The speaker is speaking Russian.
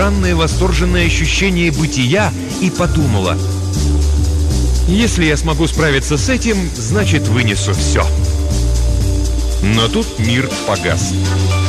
странное восторженное ощущение бытия и подумала: если я смогу справиться с этим, значит, вынесу все. Но тут мир погас.